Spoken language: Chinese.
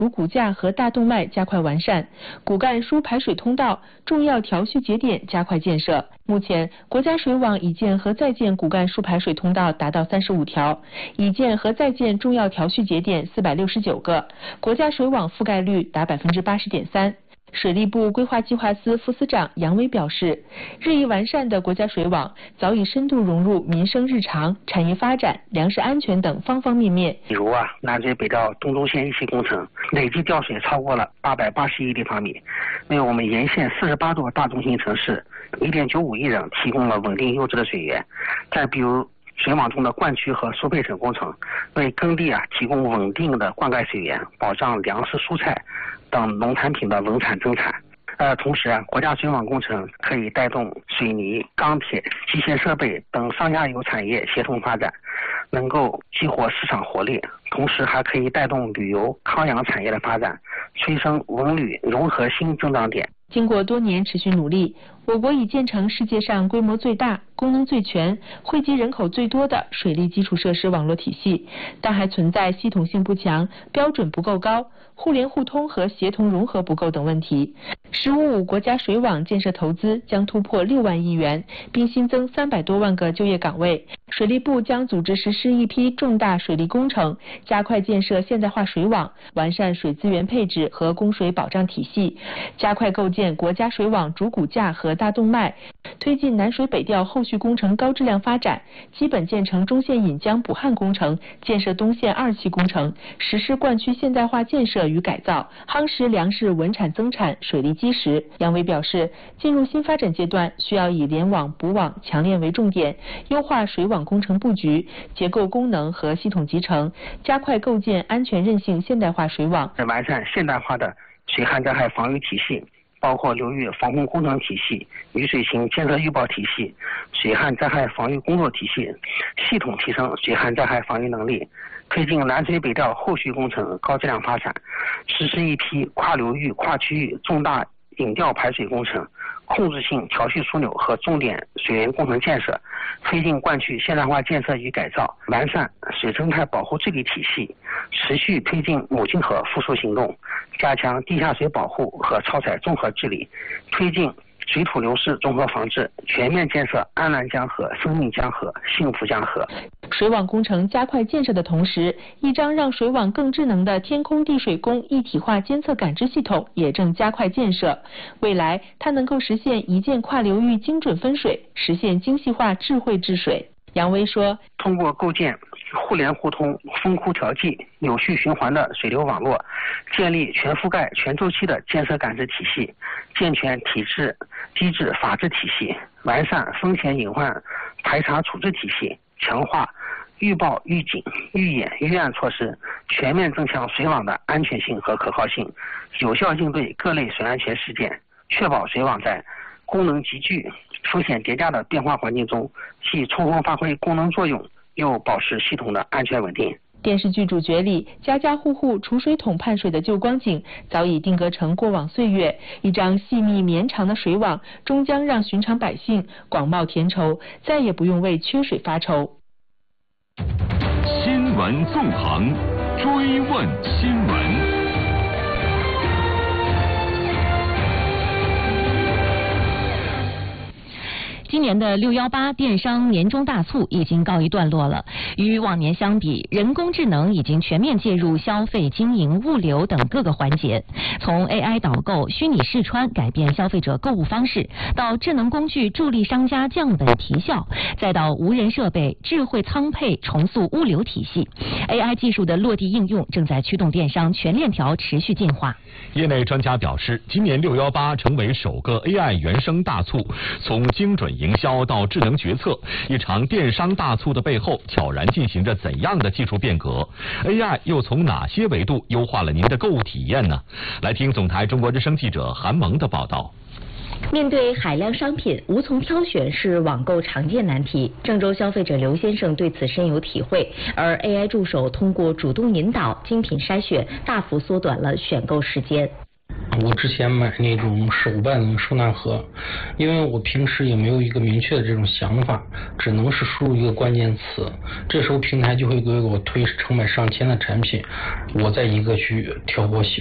主骨架和大动脉加快完善，骨干输排水通道、重要调蓄节点加快建设。目前，国家水网已建和在建骨干输排水通道达到35条，已建和在建重要调蓄节点469个，国家水网覆盖率达80.3%。水利部规划计划司副司长杨威表示，日益完善的国家水网早已深度融入民生日常、产业发展、粮食安全等方方面面。 比如南水北调东中线一期工程累计调水超过了880亿立方米，为我们沿线48座大中心城市1.95亿人提供了稳定优质的水源。再比如水网中的灌区和输配层工程，为耕地提供稳定的灌溉水源，保障粮食、蔬菜等农产品的稳产增产。同时国家水网工程可以带动水泥、钢铁、机械设备等上下游产业协同发展，能够激活市场活力，同时还可以带动旅游、康养产业的发展，催生文旅融合新增长点。 经过多年持续努力，我国已建成世界上规模最大、功能最全、惠及人口最多的水利基础设施网络体系，但还存在系统性不强、标准不够高、互联互通和协同融合不够等问题。“15+5”国家水网建设投资将突破6万亿元，并新增300多万个就业岗位。水利部将组织实施一批重大水利工程，加快建设现代化水网，完善水资源配置和供水保障体系，加快构建国家水网主骨架和大动脉，推进南水北调后续工程高质量发展，基本建成中线引江补汉工程，建设东线2期工程，实施灌区现代化建设与改造，夯实粮食稳产增产水利基石。杨伟表示，进入新发展阶段，需要以联网、补网、强链为重点，优化水网工程布局、结构功能和系统集成，加快构建安全韧性现代化水网， 完善现代化的水旱灾害防御体系，包括流域防洪工程体系、雨水情监测预报体系、水旱灾害防御工作体系，系统提升水旱灾害防御能力，推进南水北调后续工程高质量发展，实施一批跨流域、跨区域重大引调排水工程、控制性调蓄枢纽和重点水源工程建设，推进灌区现代化建设与改造，完善水生态保护治理体系，持续推进母亲河复苏行动，加强地下水保护和超采综合治理，推进水土流失综合防治，全面建设安澜江河、生命江河、幸福江河。 水网工程加快建设的同时，一张让水网更智能的天空地水工一体化监测感知系统也正加快建设。未来，它能够实现一键跨流域精准分水，实现精细化智慧治水。杨威说， 通过构建互联互通、分枯调剂、有序循环的水流网络，建立全覆盖、全周期的监测感知体系，健全体制、机制、法治体系，完善风险隐患排查处置体系，强化预报、预警、预演、预案措施，全面增强水网的安全性和可靠性，有效应对各类水安全事件，确保水网在功能集聚、风险叠加的变化环境中，既充分发挥功能作用，又保持系统的安全稳定。 电视剧主角里家家户户储水桶盼水的旧光景早已定格成过往岁月，一张细密绵长的水网终将让寻常百姓广袤田畴，再也不用为缺水发愁。 新闻纵横，追问新闻。 今年的618电商年终大促已经告一段落了。与往年相比，人工智能已经全面介入消费、经营、物流等各个环节。从 AI 导购、虚拟试穿改变消费者购物方式，到智能工具助力商家降本提效，再到无人设备、智慧仓配重塑物流体系 ，AI 技术的落地应用正在驱动电商全链条持续进化。 业内专家表示，今年618成为首个 AI 原生大促，从精准营销到智能决策，一场电商大促的背后悄然进行着怎样的技术变革？ AI 又从哪些维度优化了您的购物体验呢？来听总台中国之声记者韩萌的报道。 面对海量商品，无从挑选是网购常见难题。郑州消费者刘先生对此深有体会，而 AI 助手通过主动引导、精品筛选，大幅缩短了选购时间。 我之前买那种手办收纳盒，因为我平时也没有一个明确的这种想法，只能是输入一个关键词，这时候平台就会给我推成百上千的产品，我再一个去挑我喜